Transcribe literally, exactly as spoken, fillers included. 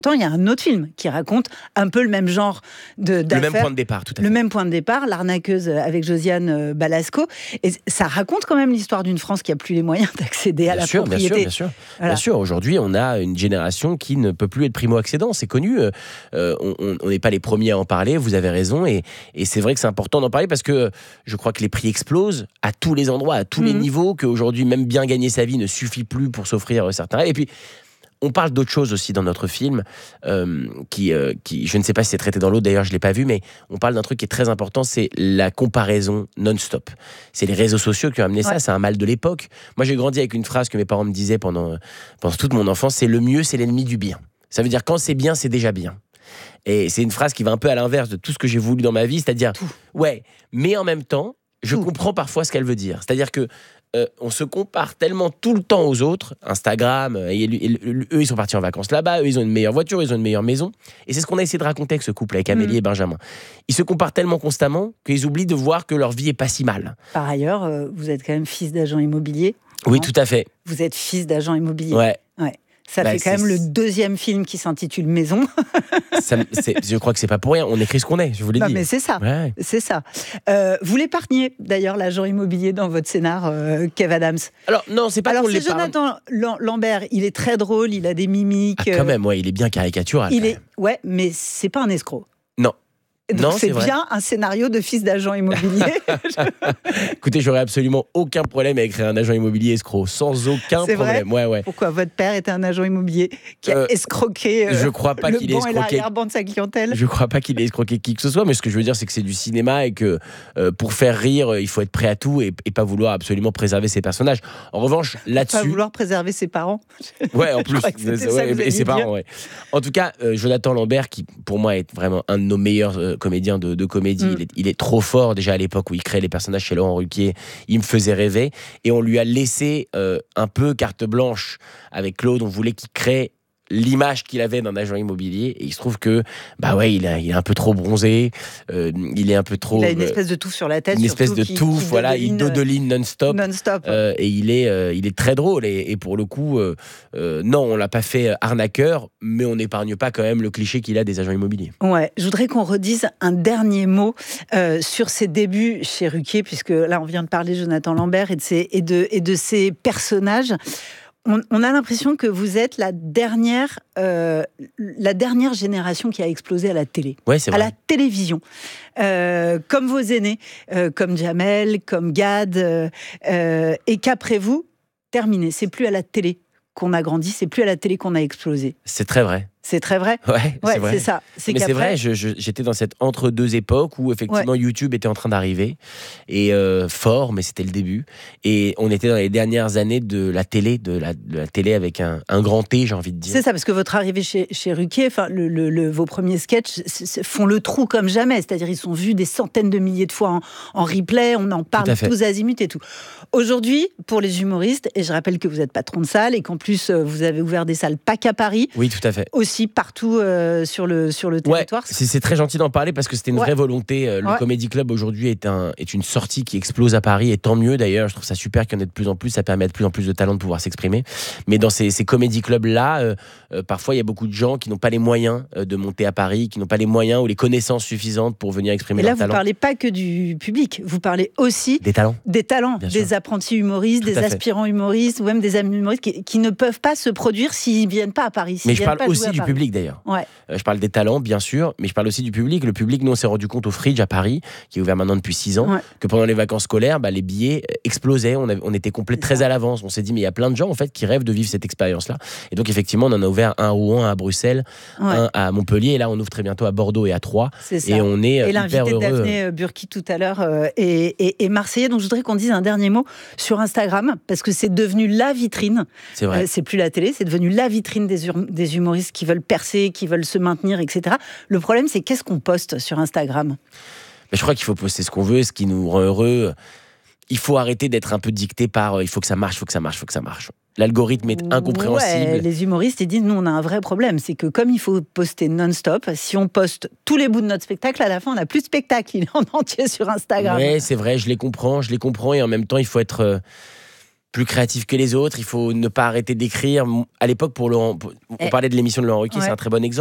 il y a un autre film qui raconte un peu le même genre de, d'affaires. Le même point de départ, tout à fait. Le même point de départ, L'arnaqueuse avec Josiane Balasco. Et ça raconte quand même l'histoire d'une France qui n'a plus les moyens d'accéder bien à la sûr, propriété. Bien sûr, bien sûr. Voilà. Bien sûr, aujourd'hui, on a une génération qui ne peut plus être primo-accédant. C'est connu. Euh, on n'est pas les premiers à en parler, vous avez raison. Et, et c'est vrai que c'est important d'en parler parce que je crois que les prix explosent à tous les endroits, à tous mmh. les niveaux, qu'aujourd'hui, même bien gagner sa vie ne suffit plus pour s'offrir certains rêves. Et puis, on parle d'autre chose aussi dans notre film, euh, qui, euh, qui, je ne sais pas si c'est traité dans l'autre, d'ailleurs je ne l'ai pas vu, mais on parle d'un truc qui est très important, c'est la comparaison non-stop. C'est les réseaux sociaux qui ont amené ouais. ça, c'est un mal de l'époque. Moi j'ai grandi avec une phrase que mes parents me disaient pendant, pendant toute mon enfance, c'est « le mieux, c'est l'ennemi du bien ». Ça veut dire quand c'est bien, c'est déjà bien. Et c'est une phrase qui va un peu à l'inverse de tout ce que j'ai voulu dans ma vie, c'est-à-dire, tout. ouais, mais en même temps, je tout. comprends parfois ce qu'elle veut dire. C'est-à-dire que Euh, on se compare tellement tout le temps aux autres, Instagram, et, et, et, et, eux ils sont partis en vacances là-bas, eux ils ont une meilleure voiture, ils ont une meilleure maison, et c'est ce qu'on a essayé de raconter avec ce couple, avec Amélie mmh. et Benjamin. Ils se comparent tellement constamment qu'ils oublient de voir que leur vie est pas si mal. Par ailleurs, euh, vous êtes quand même fils d'agent immobilier. Oui, tout à fait. Vous êtes fils d'agent immobilier. Ouais. ouais. Ça bah, fait quand c'est... même le deuxième film qui s'intitule Maison. ça, c'est, je crois que c'est pas pour rien. On écrit ce qu'on est, je vous l'ai non, dit. Mais c'est ça. Ouais. C'est ça. Euh, vous l'épargnez d'ailleurs, l'agent immobilier, dans votre scénar, euh, Kev Adams. Alors non, c'est pas Alors, qu'on c'est l'épargne. Jonathan Lambert. Il est très drôle. Il a des mimiques. Ah, quand même, ouais, il est bien caricatural. Il est, ouais, mais c'est pas un escroc. Non. Donc non, c'est, c'est bien un scénario de fils d'agent immobilier. Écoutez, j'aurais absolument aucun problème à écrire un agent immobilier escroc, sans aucun c'est problème. Vrai ouais, ouais. Pourquoi votre père était un agent immobilier qui a euh, escroqué euh, je crois pas le qu'il bon ait escroqué... et l'arrière-ban de sa clientèle? Je crois pas qu'il ait escroqué qui que ce soit, mais ce que je veux dire, c'est que c'est du cinéma et que euh, pour faire rire, il faut être prêt à tout et, et pas vouloir absolument préserver ses personnages. En revanche, là-dessus... Pas vouloir préserver ses parents. Ouais, en plus. ouais, et ses parents, ouais. En tout cas, euh, Jonathan Lambert, qui pour moi est vraiment un de nos meilleurs euh, comédiens de, de comédie, Mm. Il, est, il est trop fort déjà à l'époque où il crée les personnages chez Laurent Ruquier. Il me faisait rêver et on lui a laissé euh, un peu carte blanche avec Claude. On voulait qu'il crée l'image qu'il avait d'un agent immobilier et il se trouve que bah ouais il, a, il est un peu trop bronzé, euh, il est un peu trop il a une espèce de touffe sur la tête, une espèce de qui, touffe, qui voilà, il dodeline non-stop, non-stop. Euh, et il est euh, il est très drôle et, et pour le coup euh, euh, non on l'a pas fait arnaqueur, mais on n'épargne pas quand même le cliché qu'il a des agents immobiliers. Ouais, je voudrais qu'on redise un dernier mot euh, sur ses débuts chez Ruquier, puisque là on vient de parler de Jonathan Lambert et de ses, et de, et de ses personnages. On, on a l'impression que vous êtes la dernière, euh, la dernière génération qui a explosé à la télé, ouais, c'est vrai. À la télévision. Euh, comme vos aînés, euh, comme Jamel, comme Gad, euh, euh, et qu'après vous, terminé. C'est plus à la télé qu'on a grandi, c'est plus à la télé qu'on a explosé. C'est très vrai. C'est très vrai. Ouais, ouais c'est vrai. C'est ça. C'est Mais qu'après... c'est vrai, je, je, j'étais dans cette entre-deux époques où effectivement ouais. YouTube était en train d'arriver, et euh, fort, mais c'était le début. Et on était dans les dernières années de la télé, de la, de la télé avec un, un grand T, j'ai envie de dire. C'est ça, parce que votre arrivée chez, chez Ruquier, enfin, le, le, le, vos premiers sketchs c- c- font le trou comme jamais. C'est-à-dire, ils sont vus des centaines de milliers de fois en, en replay, on en parle tous azimuts et tout. Aujourd'hui, pour les humoristes, et je rappelle que vous êtes patron de salle et qu'en plus, vous avez ouvert des salles pas qu'à Paris. Oui, tout à fait. Aussi partout euh, sur, le, sur le territoire. Ouais, c'est, c'est très gentil d'en parler parce que c'était une ouais. vraie volonté. Le ouais. Comedy Club aujourd'hui est, un, est une sortie qui explose à Paris, et tant mieux d'ailleurs. Je trouve ça super qu'il y en ait de plus en plus. Ça permet à de plus en plus de talents de pouvoir s'exprimer. Mais dans ces, ces Comedy Clubs-là, euh, euh, parfois il y a beaucoup de gens qui n'ont pas les moyens euh, de monter à Paris, qui n'ont pas les moyens ou les connaissances suffisantes pour venir exprimer leurs talents. Et là, vous ne parlez pas que du public, vous parlez aussi des talents, des, talents, des apprentis humoristes, Tout des aspirants humoristes, ou même des amis humoristes qui, qui ne peuvent pas se produire s'ils ne viennent pas à Paris. Mais je parle aussi du public d'ailleurs. Ouais. Euh, je parle des talents, bien sûr, mais je parle aussi du public. Le public, nous, on s'est rendu compte au Fridge à Paris, qui est ouvert maintenant depuis six ans, ouais. que pendant les vacances scolaires, bah, les billets explosaient. On, avait, on était complet très ça. à l'avance. On s'est dit, mais il y a plein de gens en fait qui rêvent de vivre cette expérience-là. Et donc, effectivement, on en a ouvert un à Rouen, un à Bruxelles, ouais. un à Montpellier. Et là, on ouvre très bientôt à Bordeaux et à Troyes. C'est ça. Et on est et hyper heureux. Et l'invité Daphné Burki tout à l'heure euh, est, est, est marseillais. Donc, je voudrais qu'on dise un dernier mot sur Instagram, parce que c'est devenu la vitrine. C'est vrai. Euh, c'est plus la télé, c'est devenu la vitrine des, hum- des humoristes qui veulent percer, qui veulent se maintenir, et cetera. Le problème, c'est qu'est-ce qu'on poste sur Instagram ? Mais je crois qu'il faut poster ce qu'on veut, ce qui nous rend heureux. Il faut arrêter d'être un peu dicté par euh, il faut que ça marche, il faut que ça marche, il faut que ça marche. L'algorithme est incompréhensible. Ouais, les humoristes, ils disent, nous, on a un vrai problème. C'est que comme il faut poster non-stop, si on poste tous les bouts de notre spectacle, à la fin, on n'a plus de spectacle. Il est en entier sur Instagram. Oui, c'est vrai, je les comprends, je les comprends. Et en même temps, il faut être... Euh, plus créatif que les autres, il faut ne pas arrêter d'écrire. À l'époque, pour Laurent, on Et- parlait de l'émission de Laurent Ruquier, Ouais. c'est un très bon exemple.